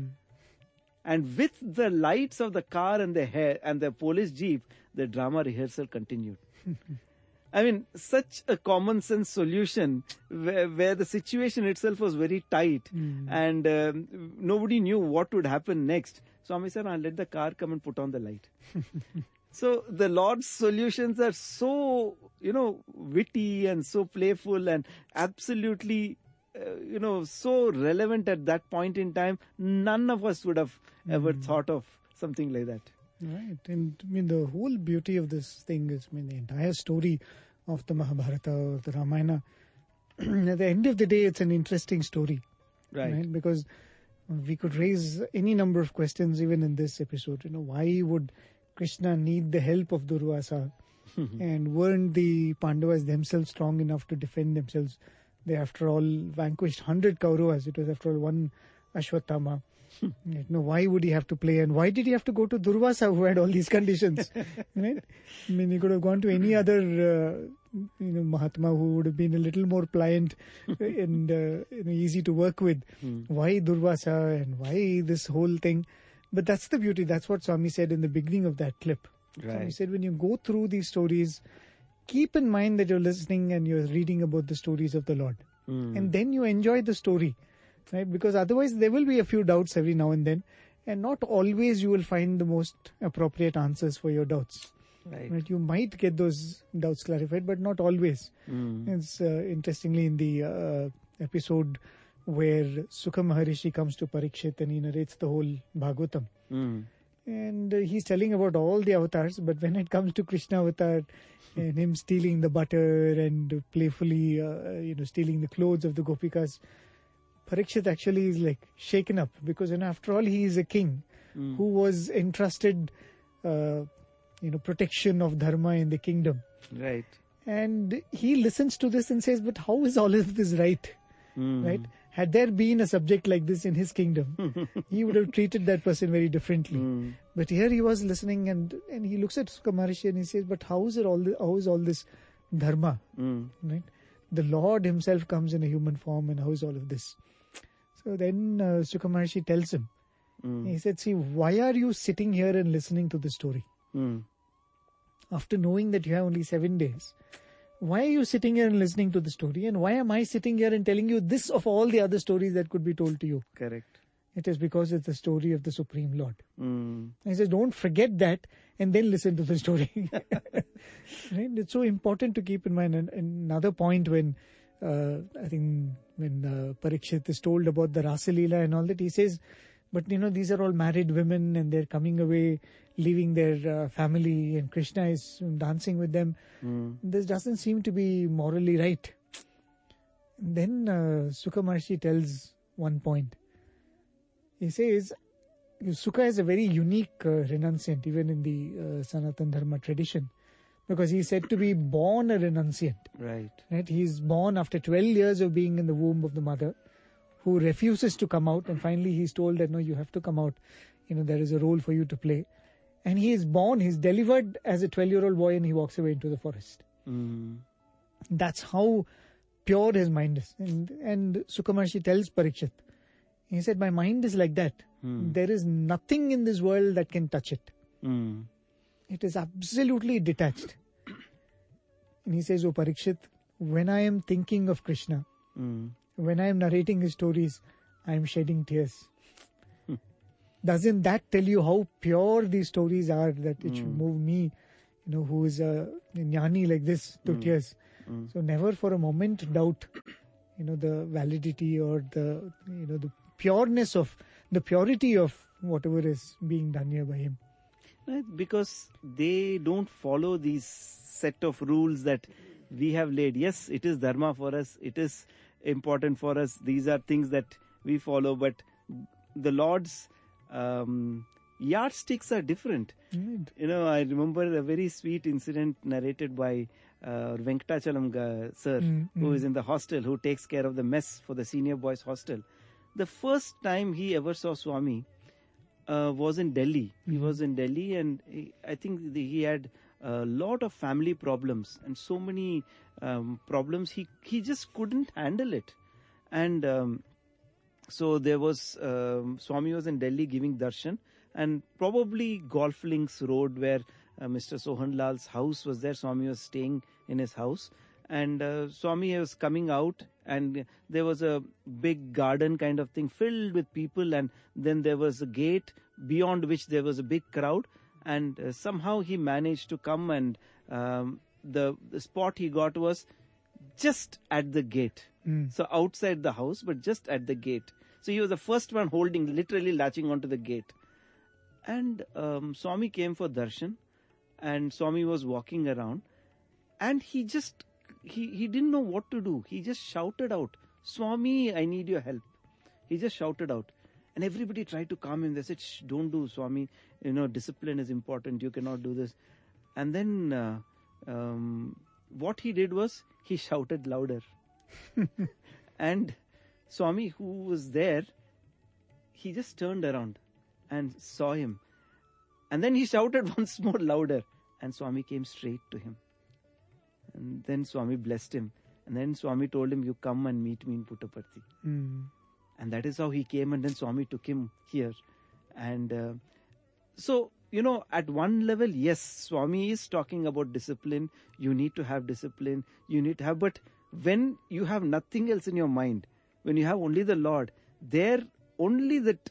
And with the lights of the car and the police jeep, the drama rehearsal continued. I mean, such a common sense solution where the situation itself was very tight and nobody knew what would happen next. Swami said, let the car come and put on the light. So the Lord's solutions are so, witty and so playful and absolutely, so relevant at that point in time. None of us would have ever thought of something like that. Right. And I mean, the whole beauty of this thing is, the entire story of the Mahabharata or the Ramayana, at the end of the day, it's an interesting story. Right? Because we could raise any number of questions even in this episode. Why would Krishna need the help of Durvasa? And weren't the Pandavas themselves strong enough to defend themselves? They, after all, vanquished 100 Kauravas. It was, after all, one Ashwatthama. Why would he have to play? And why did he have to go to Durvasa, who had all these conditions? Right? I mean, he could have gone to any other, Mahatma who would have been a little more pliant and easy to work with. Why Durvasa and why this whole thing? But that's the beauty. That's what Swami said in the beginning of that clip. Right. Swami said, when you go through these stories, keep in mind that you're listening and you're reading about the stories of the Lord. And then you enjoy the story. Right? Because otherwise there will be a few doubts every now and then, and not always you will find the most appropriate answers for your doubts. Right? You might get those doubts clarified, but not always. It's interestingly in the episode where Sukha Maharishi comes to Parikshit and he narrates the whole Bhagavatam. And he's telling about all the avatars, but when it comes to Krishna avatar and him stealing the butter and playfully stealing the clothes of the Gopikas, Parikshit actually is like shaken up because after all he is a king who was entrusted protection of dharma in the kingdom. Right. And he listens to this and says, but how is all of this right? Right? Had there been a subject like this in his kingdom, he would have treated that person very differently. But here he was listening and he looks at Sukha Maharishi and he says, but how is all this dharma? Right? The Lord himself comes in a human form, and how is all of this? So then Sukha Maharishi tells him, he said, see, why are you sitting here and listening to the story? After knowing that you have only 7 days, why are you sitting here and listening to the story? And why am I sitting here and telling you this of all the other stories that could be told to you? Correct. It is because it's the story of the Supreme Lord. He says, don't forget that and then listen to the story. Right? It's so important to keep in mind. And another point when I think when Parikshit is told about the Rasa Leela and all that, he says, but these are all married women and they're coming away, leaving their family, and Krishna is dancing with them. This doesn't seem to be morally right. And then Sukha Maharishi tells one point. He says, Sukha is a very unique renunciant, even in the Sanatana Dharma tradition, because he is said to be born a renunciant. Right? He is born after 12 years of being in the womb of the mother, who refuses to come out, and finally he is told that, no, you have to come out. There is a role for you to play. And he is born, he is delivered as a 12-year-old boy, and he walks away into the forest. That's how pure his mind is. And Sukha Maharishi tells Parikshit, he said, my mind is like that. There is nothing in this world that can touch it. It is absolutely detached. And he says, "Oh Parikshit, when I am thinking of Krishna, when I am narrating his stories, I am shedding tears." Doesn't that tell you how pure these stories are, that it should move me, who is a jnani like this, to tears? So never for a moment doubt, the validity or the pureness of, the purity of whatever is being done here by him. Right, because they don't follow these set of rules that we have laid. Yes, it is dharma for us. It is important for us. These are things that we follow, but the Lord's yardsticks are different. Right. I remember a very sweet incident narrated by Venkatachalam sir, who is in the hostel, who takes care of the mess for the senior boys hostel. The first time he ever saw Swami was in Delhi. He was in Delhi, and I think he had a lot of family problems and so many problems. He just couldn't handle it. And so there was, Swami was in Delhi giving darshan, and probably Golf Links Road, where Mr. Sohan Lal's house was there. Swami was staying in his house, and Swami was coming out, and there was a big garden kind of thing filled with people, and then there was a gate beyond which there was a big crowd, and somehow he managed to come, and the spot he got was just at the gate. So outside the house, but just at the gate. So he was the first one holding, literally latching onto the gate. And Swami came for darshan, and Swami was walking around, and he didn't know what to do. He just shouted out, "Swami, I need your help." He just shouted out. And everybody tried to calm him. They said, "Shh, don't do, Swami. Discipline is important. You cannot do this." And then what he did was, he shouted louder. And Swami, who was there, he just turned around and saw him. And then he shouted once more louder. And Swami came straight to him. And then Swami blessed him. And then Swami told him, "You come and meet me in Puttaparthi." And that is how he came, and then Swami took him here. And so, at one level, yes, Swami is talking about discipline. You need to have discipline. You need to have, but when you have nothing else in your mind, when you have only the Lord, there only that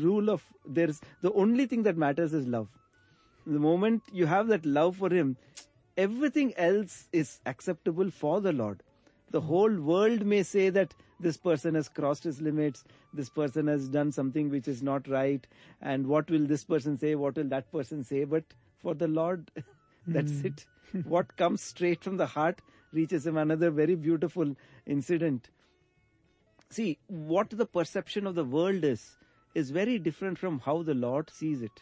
the only thing that matters is love. The moment you have that love for Him, everything else is acceptable for the Lord. The whole world may say that this person has crossed his limits, this person has done something which is not right, and what will this person say, what will that person say? But for the Lord, that's it. What comes straight from the heart reaches Him. Another very beautiful incident. See, what the perception of the world is very different from how the Lord sees it.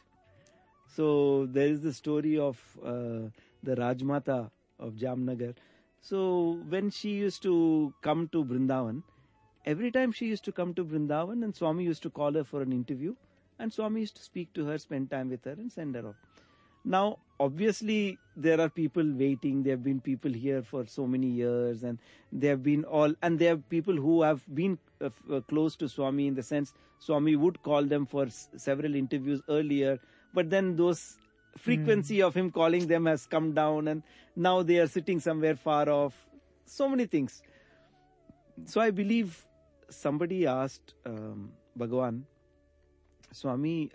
So there is the story of the Rajmata of Jamnagar. So when she used to come to Vrindavan, every time she used to come to Vrindavan, and Swami used to call her for an interview, and Swami used to speak to her, spend time with her, and send her off. Now, obviously, there are people waiting. There have been people here for so many years, and there are people who have been close to Swami, in the sense Swami would call them for several interviews earlier, but then those frequency of him calling them has come down, and now they are sitting somewhere far off. So many things. So I believe somebody asked Bhagavan, "Swami,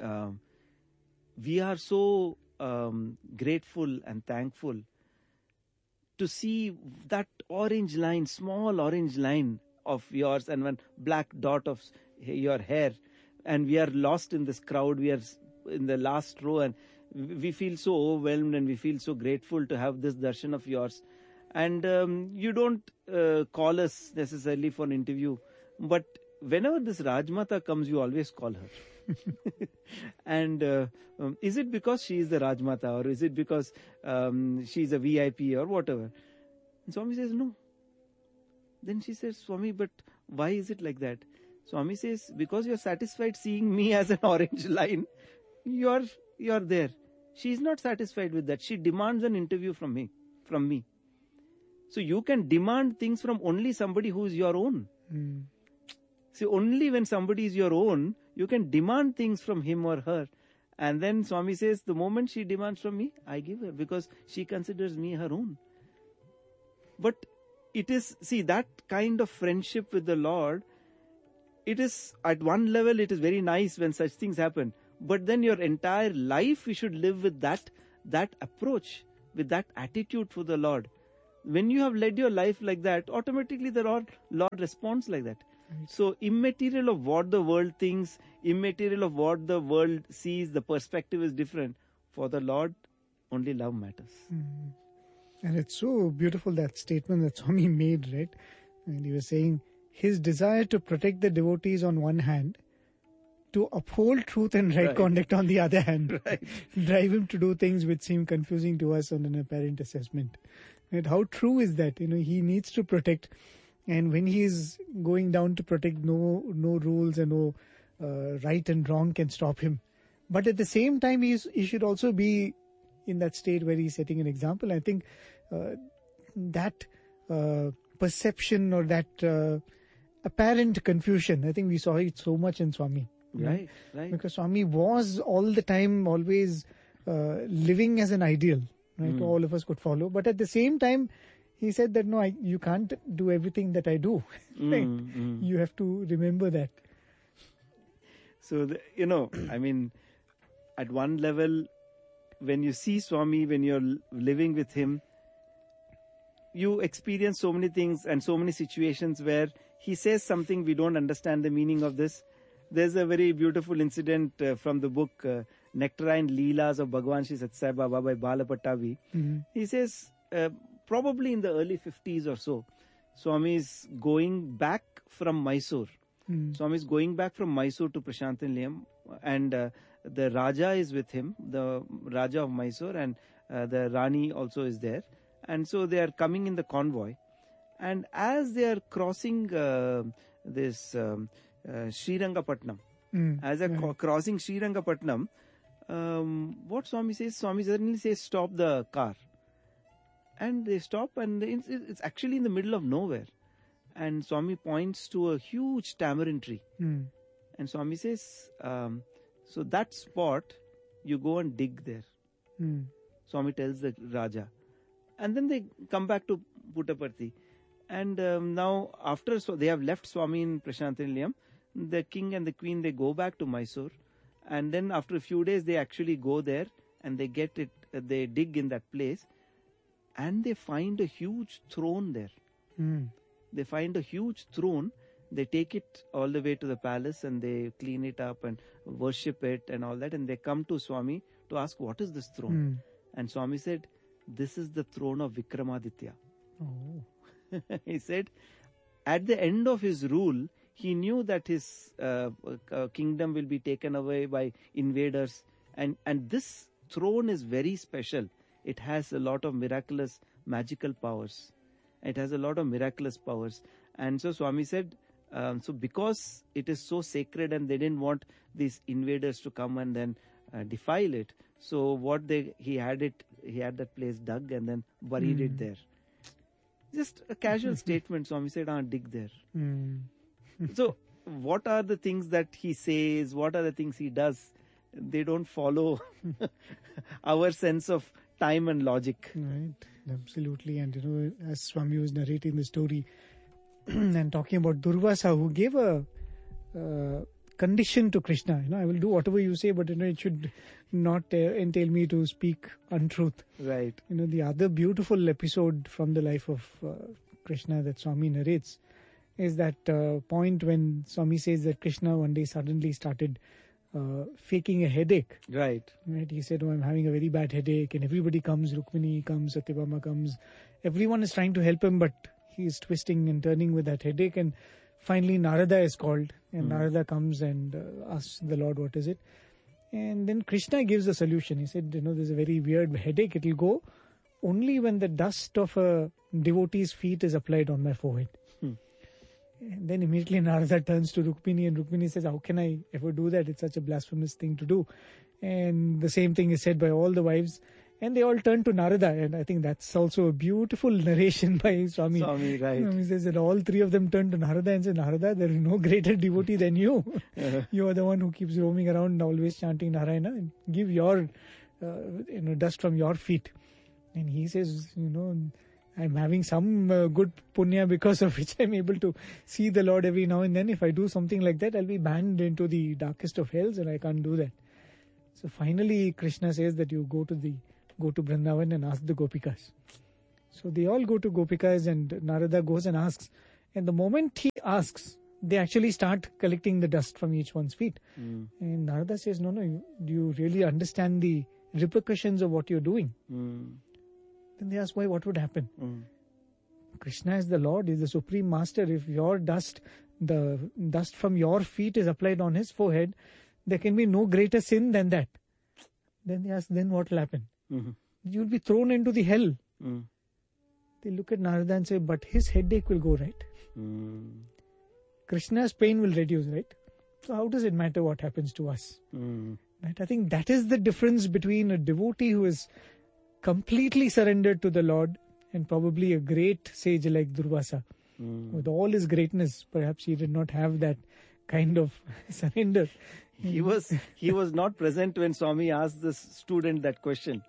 we are so grateful and thankful to see that orange line, small orange line of yours, and one black dot of your hair, and we are lost in this crowd. We are in the last row, and we feel so overwhelmed, and we feel so grateful to have this darshan of yours. And you don't call us necessarily for an interview, but whenever this Rajmata comes, you always call her." And is it because she is the Rajmata, or is it because she is a VIP or whatever? And Swami says, "No." Then she says, "Swami, but why is it like that?" Swami says, "Because you are satisfied seeing me as an orange line. You are there. She is not satisfied with that. She demands an interview from me. So you can demand things from only somebody who is your own. See, only when somebody is your own, you can demand things from him or her. And then Swami says, the moment she demands from me, I give her, because she considers me her own. But it is, see, that kind of friendship with the Lord, it is, at one level, it is very nice when such things happen. But then your entire life, you should live with that approach, with that attitude for the Lord. When you have led your life like that, automatically the Lord responds like that. Right. So immaterial of what the world thinks, immaterial of what the world sees, the perspective is different. For the Lord, only love matters. Mm. And it's so beautiful, that statement that Swami made, right? And he was saying his desire to protect the devotees on one hand, to uphold truth and right conduct on the other hand, drive him to do things which seem confusing to us on an apparent assessment. Right? How true is that? He needs to protect, and when he is going down to protect, no rules and no right and wrong can stop him. But at the same time, he should also be in that state where he's setting an example. I think that perception or that apparent confusion, I think we saw it so much in Swami. Right. Because Swami was all the time always living as an ideal, right? All of us could follow. But at the same time, he said that, no, you can't do everything that I do. Right? You have to remember that. So, I mean, at one level, when you see Swami, when you're living with him, you experience so many things and so many situations where he says something, we don't understand the meaning of this. There's a very beautiful incident from the book Nectarine Leelas of Bhagavan Sri Sathya Sai Baba by Bala Pattavi. He says, probably in the early 50s or so, Swami is going back from Mysore. Swami is going back from Mysore to Prashantinilayam, and the Raja is with him, the Raja of Mysore, and the Rani also is there. And so they are coming in the convoy. And as they are crossing this Srirangapatnam, as they're crossing Srirangapatnam, what Swami says? Swami suddenly says, stop the car. And they stop, and it's actually in the middle of nowhere. And Swami points to a huge tamarind tree. And Swami says, so that spot, you go and dig there. Swami tells the Raja. And then they come back to Puttaparthi. And now, after they have left Swami in Prashantinilayam, the king and the queen, they go back to Mysore. And then after a few days, they actually go there and they get it, they dig in that place. And they find a huge throne there. They find a huge throne. They take it all the way to the palace and they clean it up and worship it and all that. And they come to Swami to ask, what is this throne? And Swami said, this is the throne of Vikramaditya. He said, at the end of his rule, he knew that his kingdom will be taken away by invaders. And this throne is very special. It has a lot of miraculous, magical powers. It has a lot of miraculous powers. And so Swami said, so because it is so sacred and they didn't want these invaders to come and then defile it, so he had that place dug and then buried it there. Just a casual statement. Swami said, dig there. So what are the things that he says? What are the things he does? They don't follow our sense of time and logic. Right, absolutely. And as Swami was narrating the story and talking about Durvasa, who gave a condition to Krishna, I will do whatever you say, but it should not entail me to speak untruth. Right. The other beautiful episode from the life of Krishna that Swami narrates is that point when Swami says that Krishna one day suddenly started faking a headache. Right. He said, I'm having a very bad headache, and everybody comes, Rukmini comes, Satyabhama comes. Everyone is trying to help him, but he's twisting and turning with that headache. And finally Narada is called, and Narada comes and asks the Lord, what is it? And then Krishna gives a solution. He said, there's a very weird headache. It will go only when the dust of a devotee's feet is applied on my forehead. And then immediately Narada turns to Rukmini, and Rukmini says, how can I ever do that? It's such a blasphemous thing to do. And the same thing is said by all the wives. And they all turn to Narada, and I think that's also a beautiful narration by Swami. Swami, right. He says that all three of them turn to Narada and say, Narada, there is no greater devotee than you. You are the one who keeps roaming around always chanting Narayana, and give your dust from your feet. And he says, I'm having some good punya because of which I'm able to see the Lord every now and then. If I do something like that, I'll be banned into the darkest of hells, and I can't do that. So finally, Krishna says that you go to Vrindavan and ask the Gopikas. So they all go to Gopikas, and Narada goes and asks. And the moment he asks, they actually start collecting the dust from each one's feet. And Narada says, no, do you really understand the repercussions of what you're doing? Then they ask, why, what would happen? Krishna is the Lord, is the Supreme Master. If your dust, the dust from your feet is applied on his forehead, there can be no greater sin than that. Then they ask, then what will happen? You'll be thrown into the hell. They look at Narada and say, but his headache will go, right? Krishna's pain will reduce, right? So how does it matter what happens to us? Right? I think that is the difference between a devotee who is completely surrendered to the Lord and probably a great sage like Durvasa. With all his greatness, perhaps he did not have that kind of surrender. He was not present when Swami asked the student that question.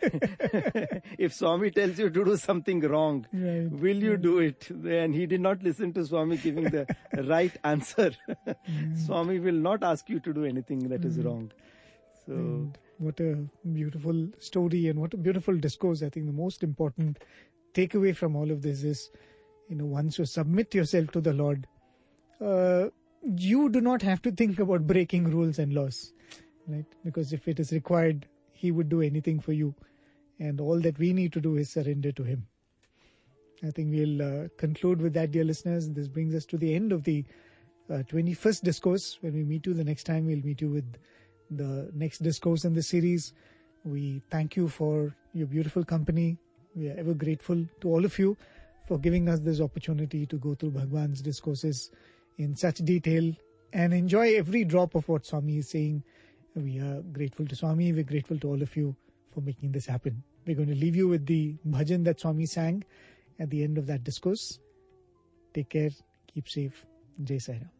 If Swami tells you to do something wrong, will you do it? And he did not listen to Swami giving the right answer. Swami will not ask you to do anything that is wrong. So, and what a beautiful story and what a beautiful discourse. I think the most important takeaway from all of this is, once you submit yourself to the Lord, you do not have to think about breaking rules and laws, right? Because if it is required, he would do anything for you. And all that we need to do is surrender to him. I think we'll conclude with that, dear listeners. This brings us to the end of the 21st discourse. When we meet you the next time, we'll meet you with the next discourse in the series. We thank you for your beautiful company. We are ever grateful to all of you for giving us this opportunity to go through Bhagwan's discourses in such detail and enjoy every drop of what Swami is saying. We are grateful to Swami. We're grateful to all of you for making this happen. We're going to leave you with the bhajan that Swami sang at the end of that discourse. Take care. Keep safe. Jai Sai Ram.